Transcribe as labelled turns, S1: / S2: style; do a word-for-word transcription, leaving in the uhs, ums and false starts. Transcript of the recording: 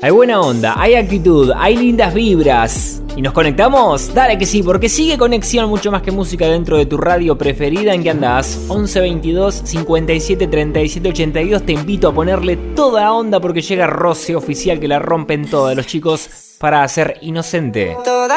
S1: Hay buena onda, hay actitud, hay lindas vibras. ¿Y nos conectamos? Dale que sí, porque sigue Conexión, mucho más que música dentro de tu radio preferida. ¿En qué andás? once veintidós cincuenta y siete treinta y siete ochenta y dos. Te invito a ponerle toda onda porque llega Rocío Oficial, que la rompen todas los chicos, para hacer Inocente.